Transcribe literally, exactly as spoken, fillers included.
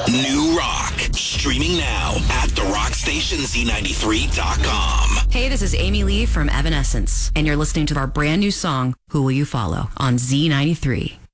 New rock. Streaming now at the rock station Z ninety-three dot com. Hey, this is Amy Lee from Evanescence, and you're listening to our brand new song, Who Will You Follow, on Z ninety-three.